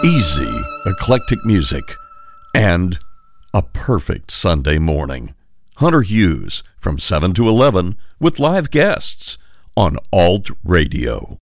easy, eclectic music, and a perfect Sunday morning. Hunter Hughes from 7 to 11 with live guests on Alt Radio.